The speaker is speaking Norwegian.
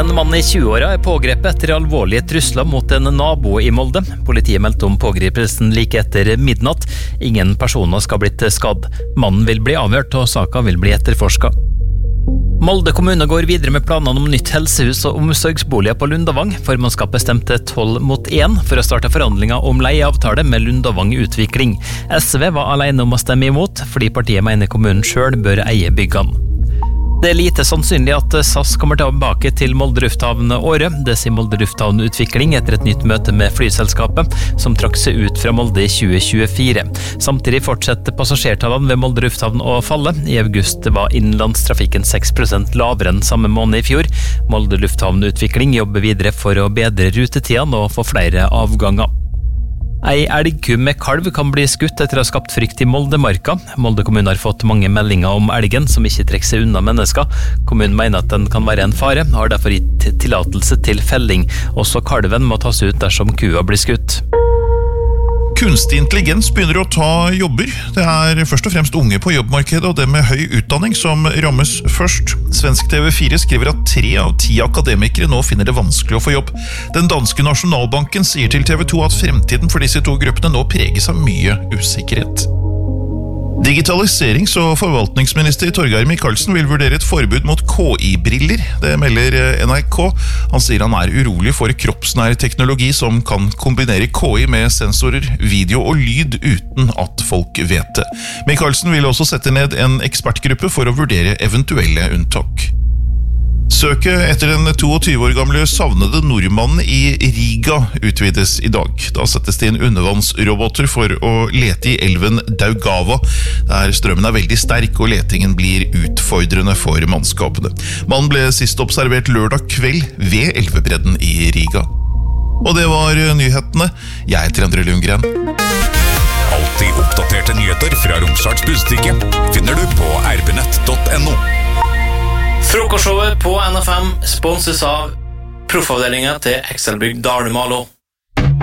En mann I 20-åra pågrepet etter alvorlige trusler mot en nabo I Molde. Politiet meldte om pågripelsen like etter midnatt. Ingen personer skal blitt skadd. Mannen vil bli avhørt, og saka vil bli etterforsket. Molde kommune går videre med planene om nytt helsehus og omsorgsboliger på Lundavang. Formannskapet stemte 12-1 for å starte forhandlinger om leieavtale med Lundavang Utvikling. SV var alene om å stemme imot, fordi partiet mener kommunen selv bør eie byggene. Det lite sannsynlig at SAS kommer tilbake til Molde Lufthavn Åre. Det sier Molde Lufthavn Utvikling etter et nytt møte med flyselskapet, som trakk seg ut fra Molde I 2024. Samtidig fortsetter passasjertallene ved Molde Lufthavn å falle. I august var innenlandstrafikken 6% lavere enn samme måned I fjor. Molde Lufthavn Utvikling jobber videre for å bedre rutetidene og få flere avganger. Ei elgku med kalv kan bli skutt etter å ha skapt frykt I Moldemarka. Molde kommune har fått mange meldinger om elgen som ikke trekker seg unna mennesker. Kommunen mener at den kan være en fare, har derfor gitt tillatelse til felling. Også kalven må tas ut dersom kua blir skutt. Kunstig intelligens begynner å ta jobber. Det først og fremst unge på jobbmarkedet og det med høy utdanning som rammes først. Svensk TV4 skriver at 3 av 10 akademikere nå finner det vanskelig å få jobb. Den danske nasjonalbanken sier til TV2 at fremtiden for disse to gruppene nå preges av mye usikkerhet. Digitaliserings- og forvaltningsminister Torgeir Micaelsen vil vurdere et forbud mot KI-briller. Det melder NRK. Han sier han urolig for kroppsnær teknologi som kan kombinere KI med sensorer, video og lyd uten at folk vet det. Micaelsen vil også sette ned en ekspertgruppe for å vurdere eventuelle unntak. Søket etter den 22 år gamle savnede nordmannen I Riga utvides I dag. Da settes det inn undervannsroboter for å lete I elven Daugava, der strømmen veldig sterk og letingen blir utfordrende for mannskapene. Mannen ble sist observert lørdag kveld ved elvebredden I Riga. Og det var nyhetene. Jeg heter Endre Lundgren. Alltid oppdaterte nyheter fra Romsdals Budstikke finner du på rbnett.no. Frokostshowet på NFM sponses av proffavdelingen til Excelbygg Dalmalo.